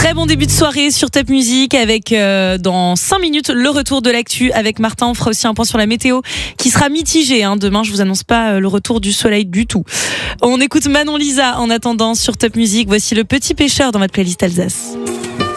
Très bon début de soirée sur Top Music avec dans 5 minutes le retour de l'actu avec Martin. On fera aussi un point sur la météo qui sera mitigée. Demain, je vous annonce pas le retour du soleil du tout. On écoute Manon Lisa en attendant sur Top Music. Voici Le Petit Pêcheur dans votre playlist Alsace.